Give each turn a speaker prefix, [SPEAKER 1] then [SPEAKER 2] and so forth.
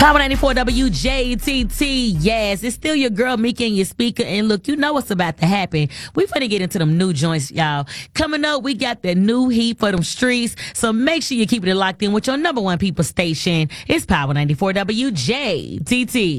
[SPEAKER 1] Power 94 WJTT. Yes, it's still your girl, Mika, and your speaker. And look, you know what's about to happen. We finna get into them new joints, y'all. Coming up, we got the new heat for them streets. So make sure you keep it locked in with your number one people station. It's Power 94 WJTT.